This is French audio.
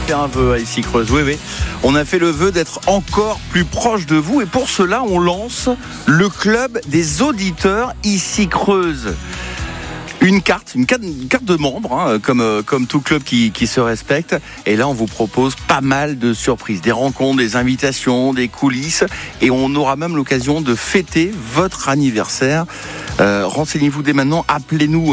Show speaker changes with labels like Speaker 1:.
Speaker 1: fait un vœu à Ici Creuse. Oui. On a fait le vœu d'être encore plus proche de vous. Et pour cela, on lance le club des auditeurs Ici Creuse. Une carte de membre, comme tout club qui se respecte. Et là, on vous propose pas mal de surprises, des rencontres, des invitations, des coulisses. Et on aura même l'occasion de fêter votre anniversaire. Renseignez-vous dès maintenant, appelez-nous